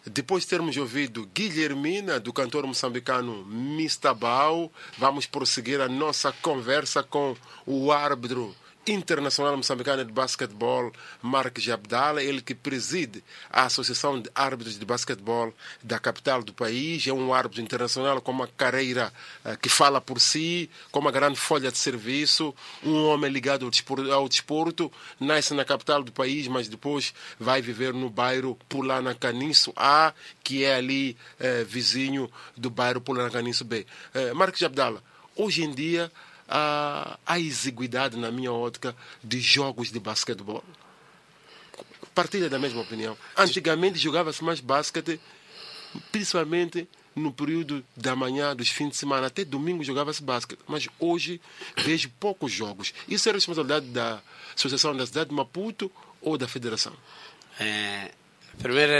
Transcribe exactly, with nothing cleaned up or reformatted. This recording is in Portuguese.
Depois de termos ouvido Guilhermina, do cantor moçambicano Mistabao, vamos prosseguir a nossa conversa com o árbitro internacional moçambicano de basquetebol, Marques Abdala, ele que preside a Associação de Árbitros de Basquetebol da capital do país. É um árbitro internacional com uma carreira uh, que fala por si, com uma grande folha de serviço, um homem ligado ao desporto, ao desporto, nasce na capital do país, mas depois vai viver no bairro Pulana Caniço A, que é ali uh, vizinho do bairro Pulana Caniço B. Uh, Marques Abdala, hoje em dia a, a exiguidade, na minha ótica, de jogos de basquetebol. Partilha da mesma opinião. Antigamente jogava-se mais basquete, principalmente no período da manhã, dos fins de semana. Até domingo jogava-se basquete. Mas hoje vejo poucos jogos. Isso é responsabilidade da Associação da Cidade de Maputo ou da Federação? É, primeiro